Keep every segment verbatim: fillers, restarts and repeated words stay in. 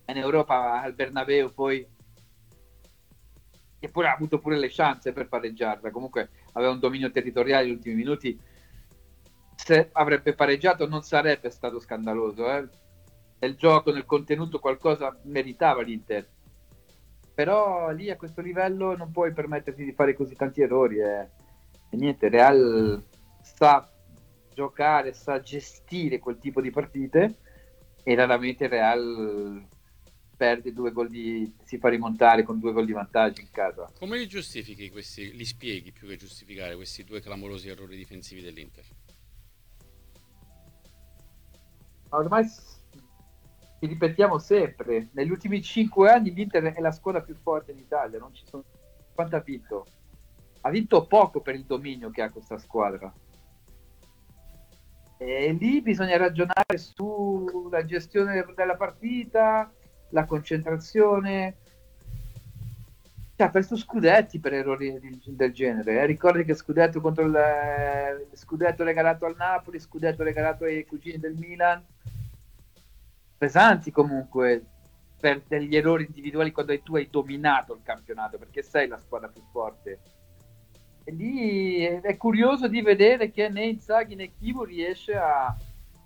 in Europa al Bernabeu poi, eppure ha avuto pure le chance per pareggiarla, comunque aveva un dominio territoriale negli ultimi minuti. Se avrebbe pareggiato non sarebbe stato scandaloso, eh? Nel gioco, nel contenuto qualcosa meritava l'Inter, però lì a questo livello non puoi permetterti di fare così tanti errori e, e niente, Real sa giocare, sa gestire quel tipo di partite e raramente Real perde due gol di, si fa rimontare con due gol di vantaggio in casa. Come li giustifichi questi, li spieghi più che giustificare questi due clamorosi errori difensivi dell'Inter? Ormai ci ripetiamo sempre, negli ultimi cinque anni l'Inter è la squadra più forte in Italia, non ci sono... Quanto ha vinto? Ha vinto poco per il dominio che ha questa squadra. E lì bisogna ragionare sulla gestione della partita, la concentrazione. Cioè, ha perso scudetti per errori del genere. Eh? Ricordi che scudetto contro il eh, scudetto regalato al Napoli, scudetto regalato ai cugini del Milan, pesanti comunque per degli errori individuali quando tu hai dominato il campionato, perché sei la squadra più forte. E lì è curioso di vedere che né Inzaghi né Chivo riesce a,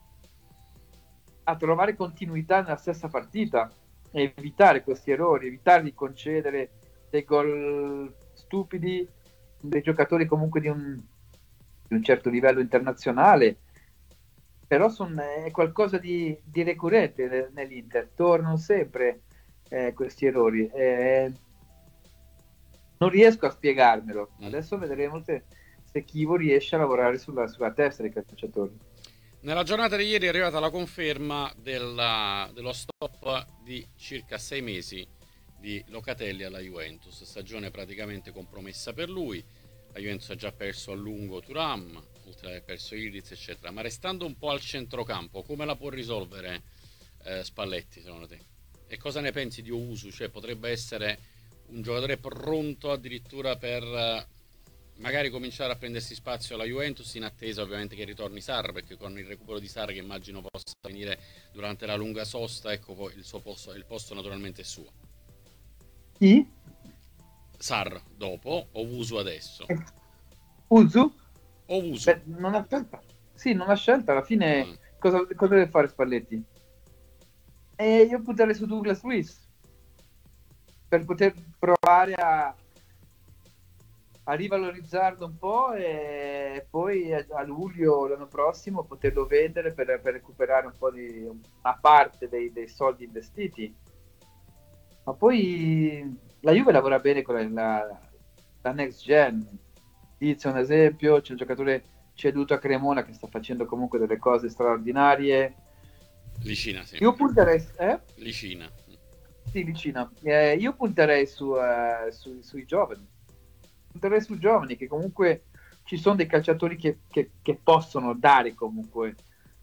a trovare continuità nella stessa partita e evitare questi errori, evitare di concedere dei gol stupidi, dei giocatori comunque di un, di un certo livello internazionale, però son, è qualcosa di, di ricorrente nell'Inter, tornano sempre eh, questi errori. Eh, non riesco a spiegarmelo, Mm. adesso vedremo se, se Chivo riesce a lavorare sulla, sulla testa dei calciatori. Nella giornata di ieri è arrivata la conferma della- dello stop di circa sei mesi di Locatelli alla Juventus, stagione praticamente compromessa per lui. La Juventus ha già perso a lungo Thuram, oltre ad aver perso Iriz, eccetera. Ma restando un po' al centrocampo, come la può risolvere eh, Spalletti, secondo te? E cosa ne pensi di Ousu? Cioè, potrebbe essere un giocatore pronto addirittura per eh, magari cominciare a prendersi spazio alla Juventus, in attesa ovviamente che ritorni Sarr, perché con il recupero di Sarr, che immagino possa venire durante la lunga sosta, ecco, poi il suo posto, il posto naturalmente è suo. Chi? Sarr dopo o Usu adesso? Uzu? O Usu. Beh, non ha scelta. Sì, non ha scelta. Alla fine Mm. cosa, cosa deve fare Spalletti? E io punterei su Douglas Luiz per poter provare a, a rivalorizzarlo un po' e poi a, a luglio l'anno prossimo poterlo vendere per, per recuperare un po' di una parte dei, dei soldi investiti. Ma poi la Juve lavora bene con la, la, la next gen. Diz è un esempio, c'è un giocatore ceduto a Cremona che sta facendo comunque delle cose straordinarie. Licina, sì. Io punterei, eh? Licina. Sì, vicino. Eh, io punterei su, eh, su- sui giovani. Punterei sui giovani, che comunque ci sono dei calciatori che, che- che possono dare comunque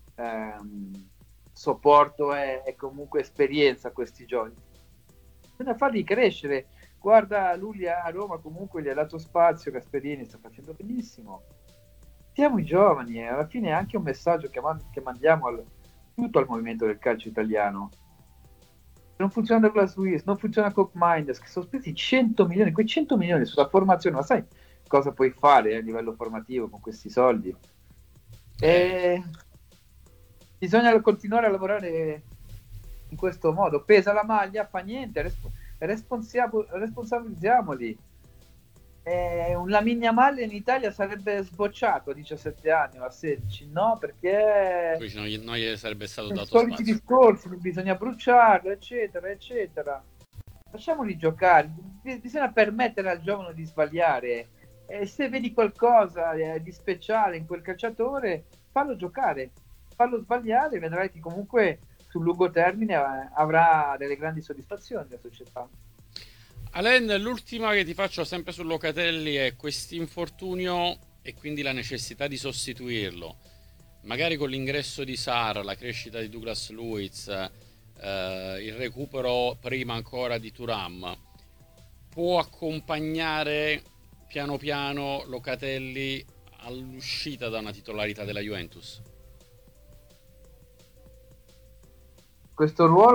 ehm, supporto e, e comunque esperienza a questi giovani. Bisogna farli crescere. Guarda, lui a Roma comunque gli ha dato spazio, Gasperini sta facendo benissimo. Siamo i giovani e alla fine è anche un messaggio che, man- che mandiamo al, tutto al movimento del calcio italiano. Non funziona Douglas Luiz, non funziona Cook Minders, che sono spesi cento milioni, quei cento milioni sulla formazione, ma sai cosa puoi fare a livello formativo con questi soldi? Eh, E bisogna continuare a lavorare in questo modo. Pesa la maglia, fa niente, resp- responsiamo- responsabilizziamoli. Eh, un Lamine Yamal in Italia sarebbe sbocciato a diciassette anni o a sedici, no? Perché qui non gli, non gli sarebbe stato i dato soliti spazio. discorsi, bisogna bruciarlo, eccetera, eccetera. Lasciamoli giocare, bisogna permettere al giovane di sbagliare. E se vedi qualcosa eh, di speciale in quel calciatore, fallo giocare, fallo sbagliare, vedrai che comunque sul lungo termine eh, avrà delle grandi soddisfazioni la società. Alen, l'ultima che ti faccio sempre su Locatelli è quest'infortunio e quindi la necessità di sostituirlo. Magari con l'ingresso di Sar, la crescita di Douglas Luiz, eh, il recupero prima ancora di Turam, può accompagnare piano piano Locatelli all'uscita da una titolarità della Juventus? Questo ruolo